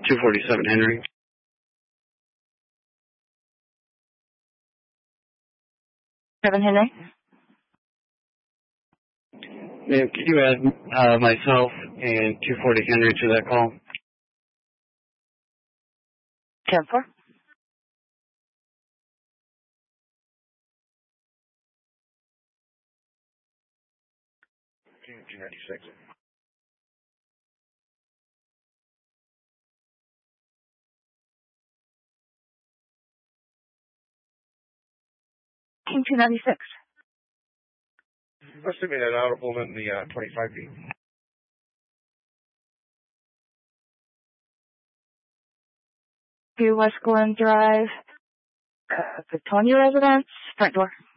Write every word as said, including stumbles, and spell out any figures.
two forty-seven Henry. Seven Henry. Ma'am, could you add uh, myself and two forty Henry to that call? ten four. two ninety-six. King two ninety-six. Assuming that audible in the uh, twenty-five feet. Two West Glen Drive, uh, Victoria Residence, front door.